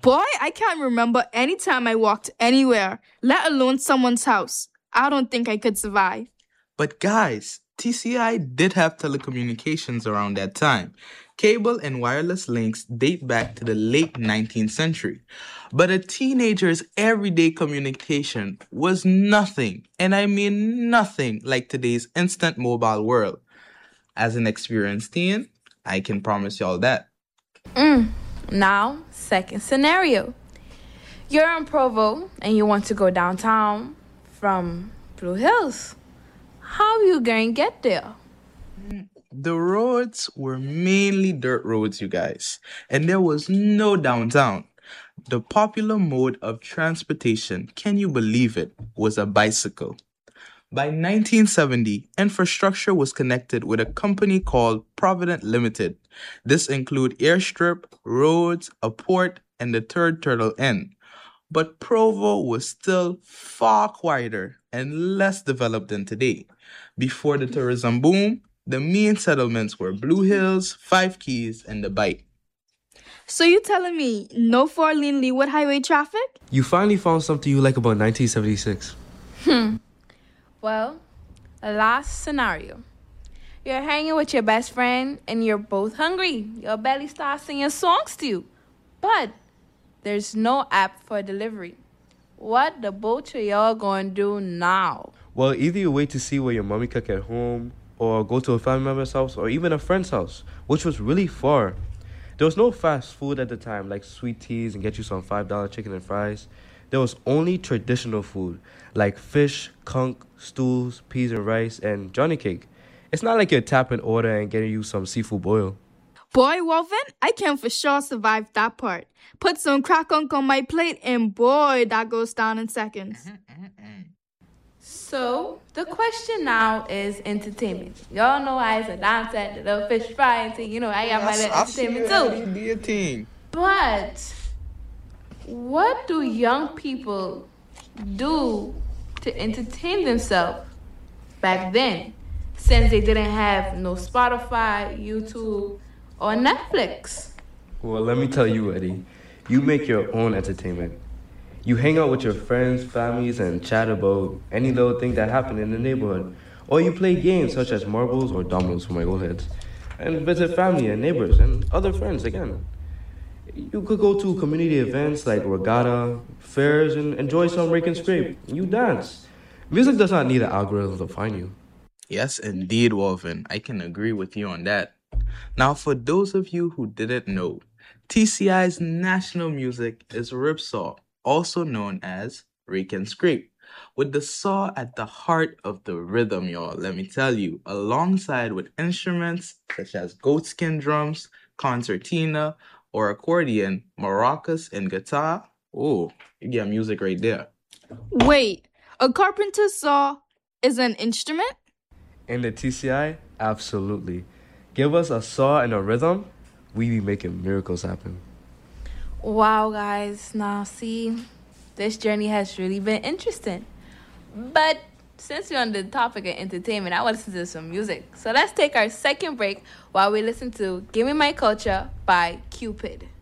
Boy, I can't remember any time I walked anywhere, let alone someone's house. I don't think I could survive. But guys, TCI did have telecommunications around that time. Cable and wireless links date back to the late 19th century. But a teenager's everyday communication was nothing, and I mean nothing, like today's instant mobile world. As an experienced teen, I can promise y'all that. Now, second scenario. You're in Provo and you want to go downtown from Blue Hills. How you going to get there? The roads were mainly dirt roads, you guys, and there was no downtown. The popular mode of transportation, can you believe it, was a bicycle. By 1970, infrastructure was connected with a company called Provident Limited. This included airstrip, roads, a port, and the third Turtle Inn. But Provo was still far quieter and less developed than today. Before the tourism boom, the main settlements were Blue Hills, Five Keys, and the Bight. So you telling me no four-lane Leeward Highway traffic? You finally found something you like about 1976. Well, the last scenario. You're hanging with your best friend and you're both hungry. Your belly starts singing songs to you. But there's no app for delivery. What the both of y'all gonna do now? Well, either you wait to see where your mommy cook at home, or go to a family member's house, or even a friend's house, which was really far. There was no fast food at the time, like sweet teas and get you some $5 chicken and fries. There was only traditional food, like fish, conch, stews, peas and rice, and Johnny cake. It's not like you're tapping order and getting you some seafood boil. Boy, Wolfen, I can for sure survive that part. Put some crack unk on my plate and boy, that goes down in seconds. So, the question now is entertainment. Y'all know I was a dancer at the little fish fry and say, I got my little entertainment too. Do your thing. But, what do young people do to entertain themselves back then? Since they didn't have no Spotify, YouTube, or Netflix. Well, let me tell you, Eddie. You make your own entertainment. You hang out with your friends, families, and chat about any little thing that happened in the neighborhood. Or you play games such as marbles or dominoes for my old heads. And visit family and neighbors and other friends again. You could go to community events like regatta, fairs, and enjoy some rake and scrape. You dance. Music does not need an algorithm to find you. Yes, indeed, Wolfen. I can agree with you on that. Now, for those of you who didn't know, TCI's national music is ripsaw, also known as rake and scrape, with the saw at the heart of the rhythm, y'all, let me tell you, alongside with instruments such as goatskin drums, concertina, or accordion, maracas, and guitar. Oh, you get music right there. Wait, a carpenter's saw is an instrument? In the TCI, absolutely. Give us a saw and a rhythm, we be making miracles happen. Wow, guys. Now, see, this journey has really been interesting. But since we're on the topic of entertainment, I want to listen to some music. So let's take our second break while we listen to Give Me My Culture by Cupid.